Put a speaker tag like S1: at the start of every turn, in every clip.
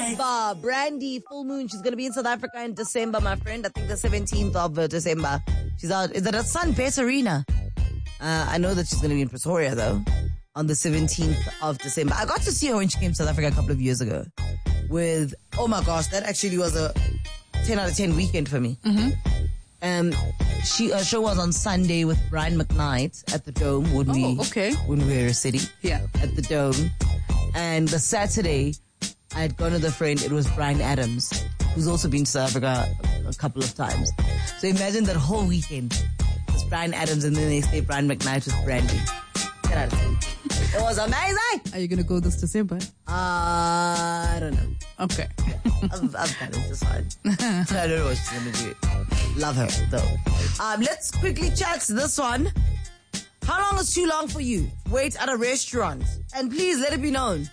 S1: of Brandy Full Moon. She's going to be in South Africa in December, my friend. I think the 17th of December. She's out. Is it at Sunbet Arena? I know that she's going to be in Pretoria, though, on the 17th of December. I got to see her when she came to South Africa a couple of years ago with, oh my gosh, that actually was a 10 out of 10 weekend for me. Her show was on Sunday with Brian McKnight at the Dome when we were a city. Yeah. At the Dome. And the Saturday, I had gone with a friend. It was Brian Adams, who's also been to South Africa a couple of times. So imagine that whole weekend. It was Brian Adams and then they say Brian McKnight with Brandy. Get out of here. It was amazing.
S2: Are you going to go this December?
S1: I don't know.
S2: Okay.
S1: I've got it this one. I don't know what she's going to do. Love her, though. Let's quickly chat this one. How long is too long for you? Wait at a restaurant. And please let it be known.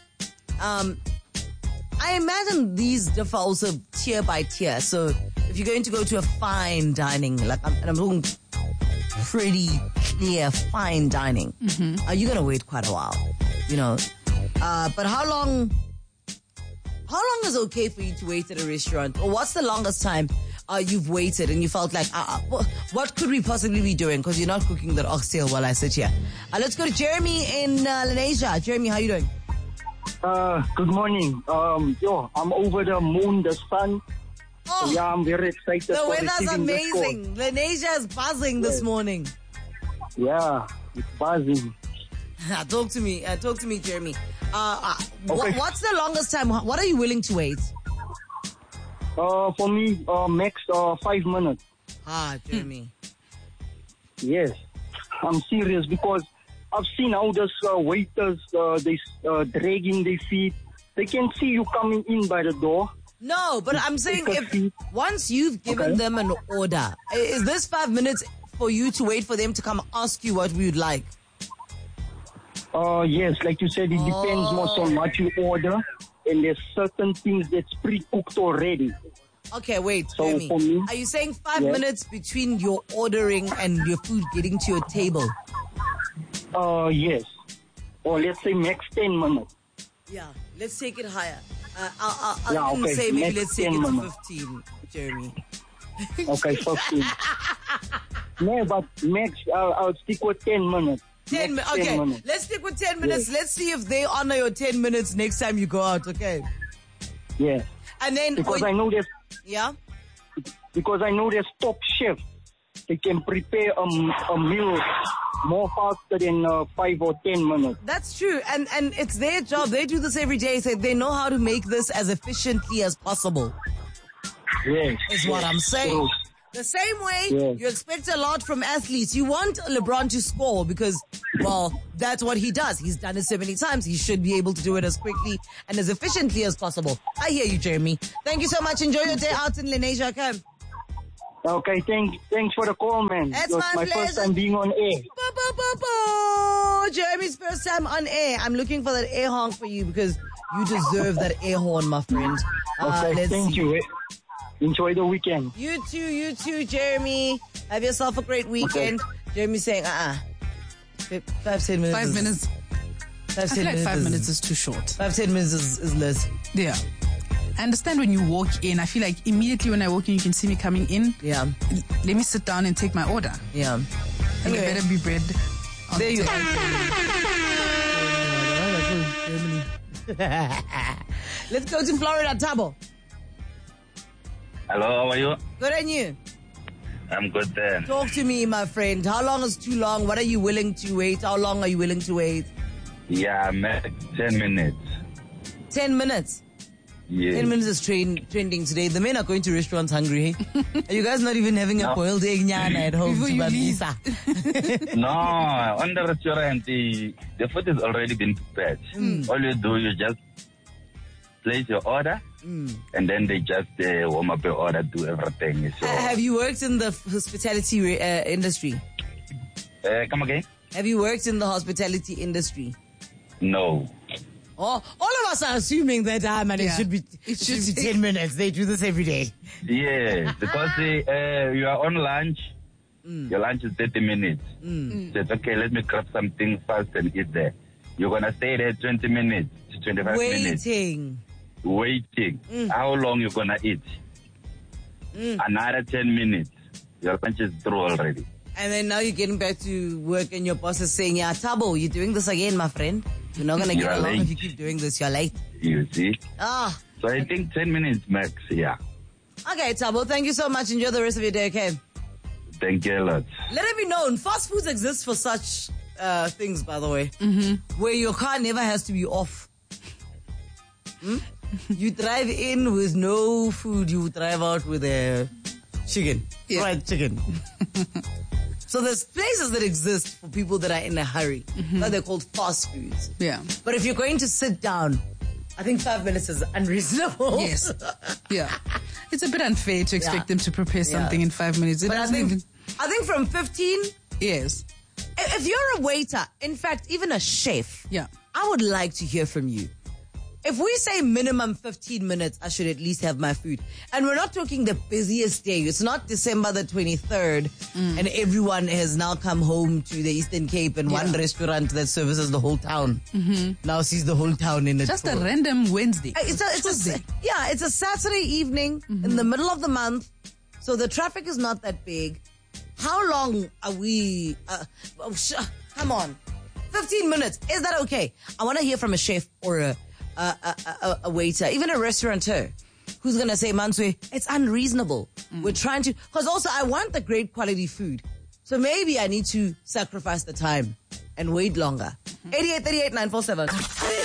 S1: I imagine these differ also tier by tier. So if you're going to go to a fine dining, like I'm talking pretty clear fine dining, you're going to wait quite a while, you know. But how long is okay for you to wait at a restaurant? Or what's the longest time you've waited and you felt like, what could we possibly be doing? Because you're not cooking that oxtail while I sit here. Let's go to Jeremy in Lenasia. Jeremy, how you doing?
S3: Good morning. I'm over the moon, the sun.
S1: Oh,
S3: yeah, I'm very excited.
S1: The weather's amazing. Lenasia is buzzing this morning.
S3: Yeah, it's buzzing.
S1: Talk to me, Jeremy.
S3: Okay.
S1: What's the longest time? What are you willing to wait?
S3: For me, max 5 minutes.
S1: Jeremy.
S3: Yes, I'm serious because I've seen how those waiters, they dragging their feet. They can see you coming in by the door.
S1: No, but I'm saying if once you've given them an order, is this 5 minutes for you to wait for them to come ask you what we would like?
S3: Yes, like you said, it depends most on what you order, and there's certain things that's pre-cooked already.
S1: Okay, wait,
S3: so
S1: Jeremy.
S3: For me,
S1: are you saying 5 minutes between your ordering and your food getting to your table?
S3: Yes. Or let's say max 10 minutes.
S1: Yeah, let's take it higher. I'll even say maybe let's take it to 15, Jeremy.
S3: Okay, 15. No, but max, I'll stick with 10 minutes.
S1: 10 minutes. Okay, let's stick with 10 minutes. Yes. Let's see if they honor your 10 minutes next time you go out, okay?
S3: Yeah.
S1: And then...
S3: Because I know there's...
S1: Yeah?
S3: Because I know there's top chefs. They can prepare a meal more faster than 5 or 10 minutes.
S1: That's true. And it's their job. They do this every day. So they know how to make this as efficiently as possible.
S3: Yes.
S1: Is what I'm saying. True. The same way you expect a lot from athletes. You want LeBron to score because, well, that's what he does. He's done it so many times. He should be able to do it as quickly and as efficiently as possible. I hear you, Jeremy. Thank you so much. Enjoy your day out in Lenasia, okay?
S3: Okay, thanks for the call, man.
S1: It's
S3: my first time being on air.
S1: Jeremy's first time on air. I'm looking for that air horn for you because you deserve that air horn, my friend.
S3: Okay, thank you. Enjoy the weekend.
S1: You too, Jeremy. Have yourself a great weekend. Okay. Jeremy saying, 5-10 minutes.
S2: 5 minutes.
S1: 5-10 minutes.
S2: 5 minutes is too short.
S1: 5-10 minutes is less.
S2: Yeah. I understand when you walk in. I feel like immediately when I walk in, you can see me coming in.
S1: Yeah. Let
S2: me sit down and take my order.
S1: Yeah.
S2: And it better be bread.
S1: There you are. Let's go to Florida, Tabo.
S4: Hello, how are you?
S1: Good, and you?
S4: I'm good then.
S1: Talk to me, my friend. How long is too long? What are you willing to wait? How long are you willing to wait?
S4: Yeah, 10 minutes.
S1: 10 minutes?
S4: Yes.
S1: 10 minutes is trending today. The men are going to restaurants hungry, hey? Are you guys not even having a boiled egg nyana at home?
S4: No, on the restaurant, the food has already been prepared. All you do, you just place your order, and then they just warm up your order, do everything. So,
S1: have you worked in the hospitality industry?
S4: Come again?
S1: Have you worked in the hospitality industry?
S4: No.
S1: Oh, all of us are assuming that it should be 10 minutes. They do this every day.
S4: Yes, because you are on lunch. Your lunch is 30 minutes. So it's okay, let me grab something fast and eat there. You're going to stay there 20 minutes to 25 minutes.
S1: Waiting.
S4: waiting. How long you gonna eat? Another 10 minutes. Your lunch is through already.
S1: And then now you're getting back to work and your boss is saying, yeah, Thabo, you're doing this again, my friend. You're not going to get along
S4: late.
S1: if you keep doing this. You're late.
S4: You see?
S1: Ah.
S4: So I think 10 minutes max, yeah.
S1: Okay, Thabo, thank you so much. Enjoy the rest of your day, okay?
S4: Thank you a lot.
S1: Let it be known, fast foods exist for such things, by the way, where your car never has to be off. You drive in with no food, you drive out with a chicken, fried chicken. So there's places that exist for people that are in a hurry. They're called fast foods.
S2: Yeah.
S1: But if you're going to sit down, I think 5 minutes is unreasonable.
S2: Yes. Yeah. It's a bit unfair to expect them to prepare something in 5 minutes.
S1: But I think from 15...
S2: Yes.
S1: If you're a waiter, in fact, even a chef, I would like to hear from you. If we say minimum 15 minutes, I should at least have my food. And we're not talking the busiest day. It's not December the 23rd and everyone has now come home to the Eastern Cape and one restaurant that services the whole town now sees the whole town in a
S2: Just a random Wednesday.
S1: It's a Saturday evening in the middle of the month. So the traffic is not that big. How long are we? Come on. 15 minutes. Is that okay? I want to hear from a chef or a waiter, even a restaurateur, who's going to say, Manswe, it's unreasonable. We're trying to, because also I want the great quality food. So maybe I need to sacrifice the time and wait longer. 8838 947.